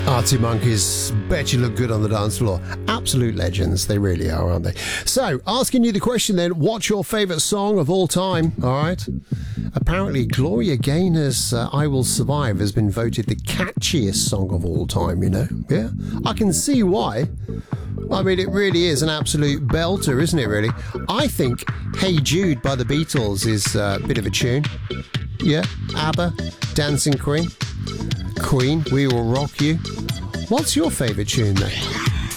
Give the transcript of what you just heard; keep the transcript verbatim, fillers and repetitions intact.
Arctic Monkeys, bet you look good on the dance floor. Absolute legends, they really are, aren't they? So, asking you the question then, what's your favourite song of all time? All right. Apparently, Gloria Gaynor's uh, I Will Survive has been voted the catchiest song of all time, you know? Yeah, I can see why. I mean, it really is an absolute belter, isn't it, really? I think Hey Jude by the Beatles is uh, a bit of a tune. Yeah, ABBA, Dancing Queen. Queen, We Will Rock You. What's your favourite tune, then?